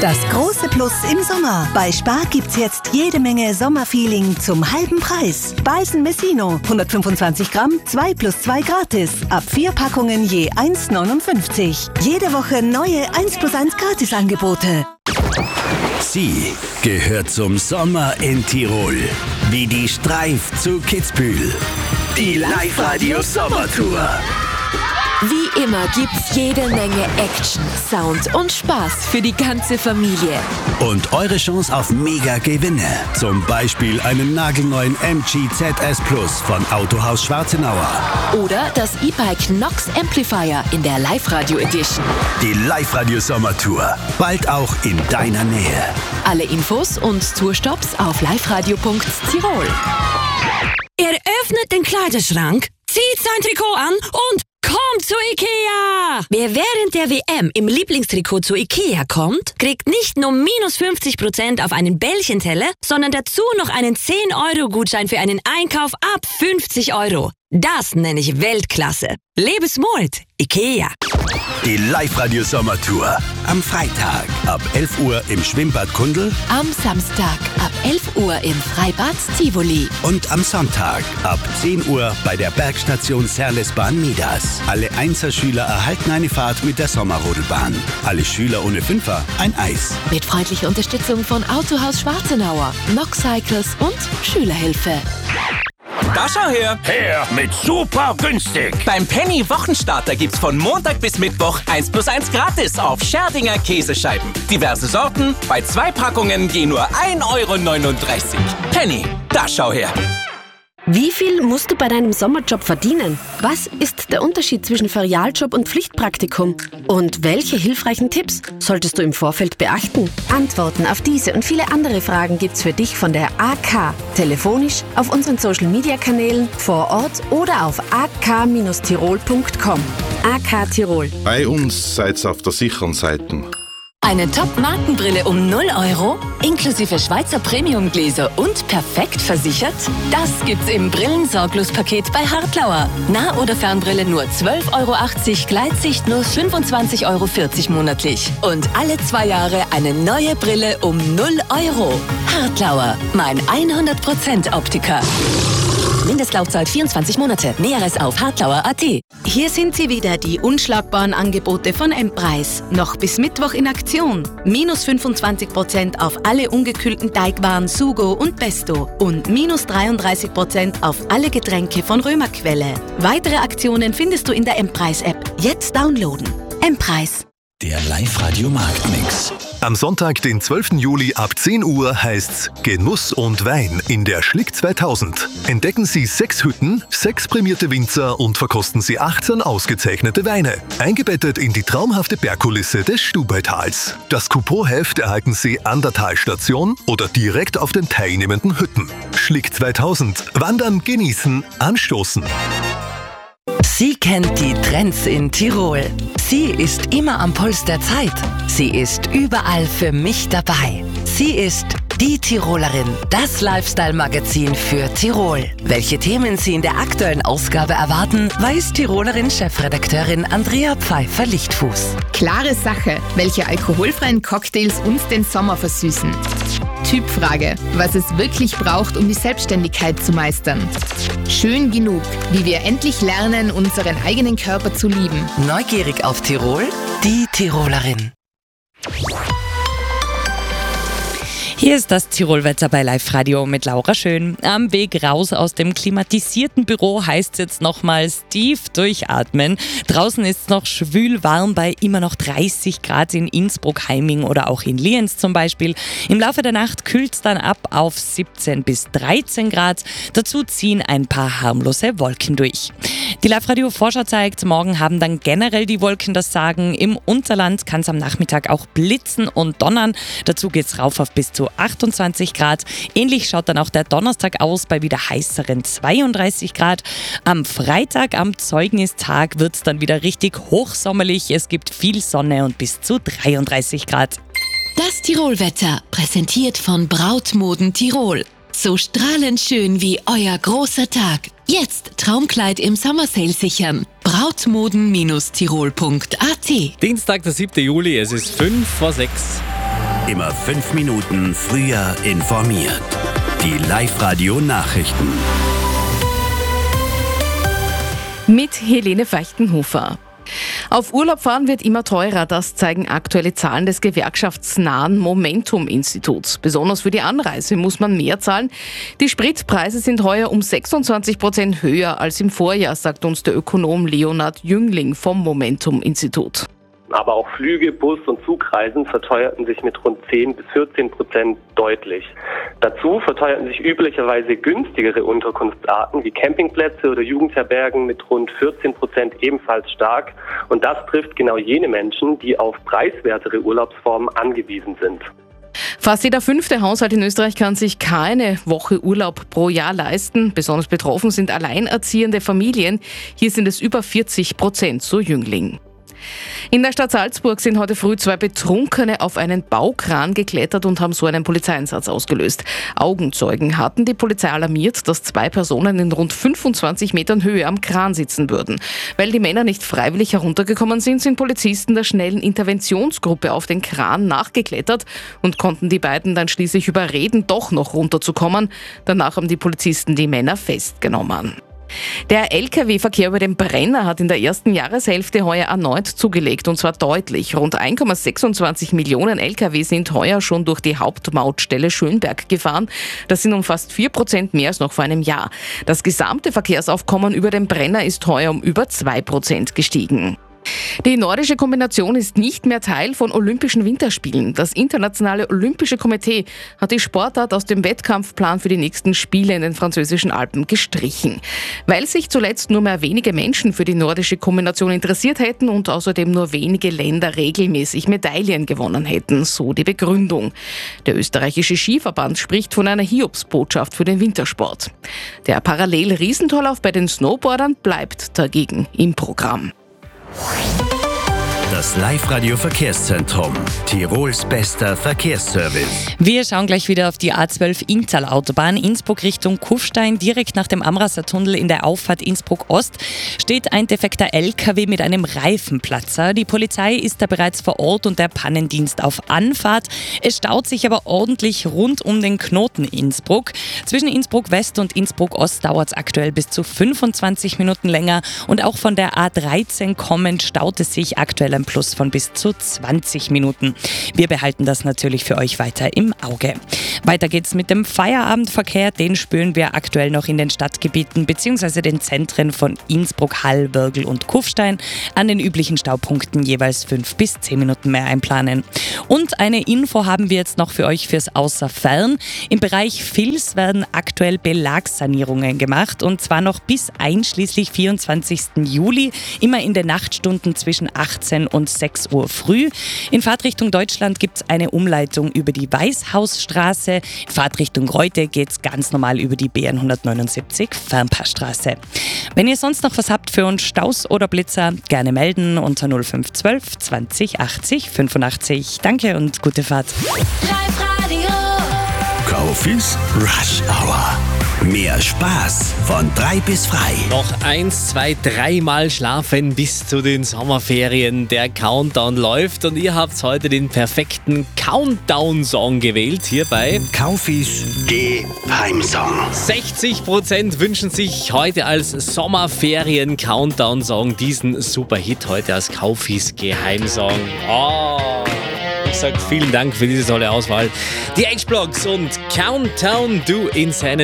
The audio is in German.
Das große Plus im Sommer. Bei Spar gibt's jetzt jede Menge Sommerfeeling zum halben Preis. Balsen Messino, 125 Gramm, 2 plus 2 gratis. Ab 4 Packungen je 1,59. Jede Woche neue 1 plus 1 Gratisangebote. Sie gehört zum Sommer in Tirol. Wie die Streif zu Kitzbühel. Die Live-Radio Sommertour. Wie immer gibt's jede Menge Action, Sound und Spaß für die ganze Familie. Und eure Chance auf Mega-Gewinne. Zum Beispiel einen nagelneuen MG ZS Plus von Autohaus Schwarzenauer. Oder das E-Bike Nox Amplifier in der Live-Radio Edition. Die Live-Radio Sommertour. Bald auch in deiner Nähe. Alle Infos und Tourstops auf liveradio.tirol. Er öffnet den Kleiderschrank, zieht sein Trikot an und kommt zu Ikea! Wer während der WM im Lieblingstrikot zu Ikea kommt, kriegt nicht nur minus 50% auf einen Bällchenteller, sondern dazu noch einen 10-Euro-Gutschein für einen Einkauf ab 50 Euro. Das nenne ich Weltklasse. Lebe smart, Ikea. Die Live-Radio Sommertour. Am Freitag ab 11 Uhr im Schwimmbad Kundl. Am Samstag ab 11 Uhr im Freibad Tivoli. Und am Sonntag ab 10 Uhr bei der Bergstation Serlesbahn Midas. Alle Einserschüler erhalten eine Fahrt mit der Sommerrodelbahn. Alle Schüler ohne Fünfer ein Eis. Mit freundlicher Unterstützung von Autohaus Schwarzenauer, Nox Cycles und Schülerhilfe. Da schau her! Her mit super günstig! Beim Penny Wochenstarter gibt's von Montag bis Mittwoch 1 plus 1 gratis auf Scherdinger Käsescheiben. Diverse Sorten, bei 2 Packungen je nur 1,39 Euro. Penny, da schau her! Wie viel musst du bei deinem Sommerjob verdienen? Was ist der Unterschied zwischen Ferialjob und Pflichtpraktikum? Und welche hilfreichen Tipps solltest du im Vorfeld beachten? Antworten auf diese und viele andere Fragen gibt's für dich von der AK. Telefonisch, auf unseren Social-Media-Kanälen, vor Ort oder auf ak-tirol.com. AK Tirol. Bei uns seid's auf der sicheren Seite. Eine Top-Markenbrille um 0 Euro, inklusive Schweizer Premium-Gläser und perfekt versichert? Das gibt's im Brillensorglos-Paket bei Hartlauer. Nah- oder Fernbrille nur 12,80 Euro, Gleitsicht nur 25,40 Euro monatlich. Und alle 2 Jahre eine neue Brille um 0 Euro. Hartlauer, mein 100% Optiker. Mindestlaufzeit 24 Monate. Näheres auf hartlauer.at. Hier sind sie wieder, die unschlagbaren Angebote von M-Preis. Noch bis Mittwoch in Aktion. Minus 25% auf alle ungekühlten Teigwaren Sugo und Pesto. Und minus 33% auf alle Getränke von Römerquelle. Weitere Aktionen findest du in der M-Preis-App. Jetzt downloaden. M-Preis. Der Live-Radio Marktmix. Am Sonntag, den 12. Juli ab 10 Uhr heißt's Genuss und Wein in der Schlick 2000. Entdecken Sie 6 Hütten, 6 prämierte Winzer und verkosten Sie 18 ausgezeichnete Weine. Eingebettet in die traumhafte Bergkulisse des Stubaitals. Das Couponheft erhalten Sie an der Talstation oder direkt auf den teilnehmenden Hütten. Schlick 2000. Wandern, genießen, anstoßen. Sie kennt die Trends in Tirol. Sie ist immer am Puls der Zeit. Sie ist überall für mich dabei. Sie ist die Tirolerin, das Lifestyle-Magazin für Tirol. Welche Themen Sie in der aktuellen Ausgabe erwarten, weiß Tirolerin-Chefredakteurin Andrea Pfeiffer-Lichtfuß. Klare Sache, welche alkoholfreien Cocktails uns den Sommer versüßen. Typfrage, was es wirklich braucht, um die Selbstständigkeit zu meistern. Schön genug, wie wir endlich lernen, unseren eigenen Körper zu lieben. Neugierig auf Tirol? Die Tirolerin. Hier ist das Tirolwetter bei Live Radio mit Laura Schön. Am Weg raus aus dem klimatisierten Büro heißt es jetzt nochmals tief durchatmen. Draußen ist es noch schwül warm bei immer noch 30 Grad in Innsbruck, Heiming oder auch in Lienz zum Beispiel. Im Laufe der Nacht kühlt es dann ab auf 17 bis 13 Grad. Dazu ziehen ein paar harmlose Wolken durch. Die Live Radio Vorschau zeigt, morgen haben dann generell die Wolken das Sagen. Im Unterland kann es am Nachmittag auch blitzen und donnern. Dazu geht es rauf auf bis zu 28 Grad. Ähnlich schaut dann auch der Donnerstag aus bei wieder heißeren 32 Grad. Am Freitag, am Zeugnistag, wird es dann wieder richtig hochsommerlich. Es gibt viel Sonne und bis zu 33 Grad. Das Tirolwetter, präsentiert von Brautmoden Tirol. So strahlend schön wie euer großer Tag. Jetzt Traumkleid im Sommersale sichern. Brautmoden-tirol.at. Dienstag, der 7. Juli, es ist 5 vor 6. Immer 5 Minuten früher informiert. Die Live-Radio-Nachrichten. Mit Helene Feichtenhofer. Auf Urlaub fahren wird immer teurer, das zeigen aktuelle Zahlen des gewerkschaftsnahen Momentum-Instituts. Besonders für die Anreise muss man mehr zahlen. Die Spritpreise sind heuer um 26% höher als im Vorjahr, sagt uns der Ökonom Leonhard Jüngling vom Momentum-Institut. Aber auch Flüge, Bus- und Zugreisen verteuerten sich mit rund 10-14% deutlich. Dazu verteuerten sich üblicherweise günstigere Unterkunftsarten wie Campingplätze oder Jugendherbergen mit rund 14% ebenfalls stark. Und das trifft genau jene Menschen, die auf preiswertere Urlaubsformen angewiesen sind. Fast jeder 5. Haushalt in Österreich kann sich keine Woche Urlaub pro Jahr leisten. Besonders betroffen sind alleinerziehende Familien. Hier sind es über 40%, so Jüngling. In der Stadt Salzburg sind heute früh 2 Betrunkene auf einen Baukran geklettert und haben so einen Polizeieinsatz ausgelöst. Augenzeugen hatten die Polizei alarmiert, dass 2 Personen in rund 25 Metern Höhe am Kran sitzen würden. Weil die Männer nicht freiwillig heruntergekommen sind, sind Polizisten der schnellen Interventionsgruppe auf den Kran nachgeklettert und konnten die beiden dann schließlich überreden, doch noch runterzukommen. Danach haben die Polizisten die Männer festgenommen. Der Lkw-Verkehr über den Brenner hat in der ersten Jahreshälfte heuer erneut zugelegt, und zwar deutlich. Rund 1,26 Millionen Lkw sind heuer schon durch die Hauptmautstelle Schönberg gefahren. Das sind um fast 4% mehr als noch vor einem Jahr. Das gesamte Verkehrsaufkommen über den Brenner ist heuer um über 2% gestiegen. Die nordische Kombination ist nicht mehr Teil von Olympischen Winterspielen. Das Internationale Olympische Komitee hat die Sportart aus dem Wettkampfplan für die nächsten Spiele in den französischen Alpen gestrichen. Weil sich zuletzt nur mehr wenige Menschen für die nordische Kombination interessiert hätten und außerdem nur wenige Länder regelmäßig Medaillen gewonnen hätten, so die Begründung. Der österreichische Skiverband spricht von einer Hiobsbotschaft für den Wintersport. Der Parallel-Riesentorlauf bei den Snowboardern bleibt dagegen im Programm. Das Live-Radio-Verkehrszentrum. Tirols bester Verkehrsservice. Wir schauen gleich wieder auf die A12 Inntal-Autobahn. Innsbruck Richtung Kufstein. Direkt nach dem Amraser Tunnel in der Auffahrt Innsbruck-Ost steht ein defekter LKW mit einem Reifenplatzer. Die Polizei ist da bereits vor Ort und der Pannendienst auf Anfahrt. Es staut sich aber ordentlich rund um den Knoten Innsbruck. Zwischen Innsbruck West und Innsbruck Ost dauert es aktuell bis zu 25 Minuten länger. Und auch von der A13 kommend staut es sich aktuell ein Plus von bis zu 20 Minuten. Wir behalten das natürlich für euch weiter im Auge. Weiter geht's mit dem Feierabendverkehr. Den spüren wir aktuell noch in den Stadtgebieten bzw. den Zentren von Innsbruck, Hall, Würgl und Kufstein. An den üblichen Staupunkten jeweils 5 bis 10 Minuten mehr einplanen. Und eine Info haben wir jetzt noch für euch fürs Außerfern. Im Bereich Vils werden aktuell Belagssanierungen gemacht, und zwar noch bis einschließlich 24. Juli, immer in den Nachtstunden zwischen 18 und 6 Uhr früh. In Fahrtrichtung Deutschland gibt es eine Umleitung über die Weißhausstraße. In Fahrtrichtung Reute geht es ganz normal über die BN 179 Fernpassstraße. Wenn ihr sonst noch was habt für uns, Staus oder Blitzer, gerne melden unter 0512 20 80 85. Danke und gute Fahrt. Live-Radio. Kaufis Rush Hour. Mehr Spaß von 3 bis frei. Noch 1, 2, 3 Mal schlafen bis zu den Sommerferien. Der Countdown läuft und ihr habt heute den perfekten Countdown-Song gewählt hier bei Kaufis Geheimsong. 60% wünschen sich heute als Sommerferien-Countdown-Song diesen Superhit heute als Kaufis Geheimsong. Oh! Ich sage vielen Dank für diese tolle Auswahl. Die H-Blocks und Countdown, du Insanity.